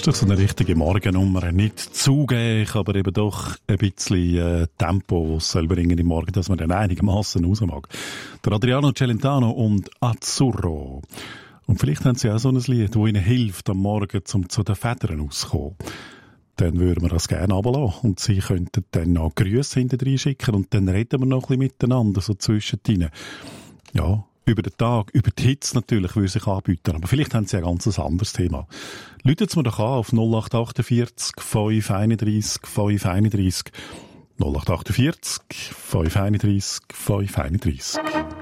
ist doch so eine richtige Morgennummer. Nicht zugeben, aber eben doch ein bisschen Tempo, was soll bringen im Morgen, dass man dann einigermaßen raus mag. Der Adriano Celentano und Azzurro. Und vielleicht haben sie auch so ein Lied, das ihnen hilft, am Morgen zu den Federn auszukommen. Dann würden wir das gerne runterlassen. Und sie könnten dann noch Grüße hinterher schicken und dann reden wir noch ein bisschen miteinander, so zwischendrin. Ja, über den Tag, über die Hitze natürlich, würde sich anbieten. Aber vielleicht haben sie ein ganz anderes Thema. Läutet es mir doch an auf 0848 531 531. 0848 531 531.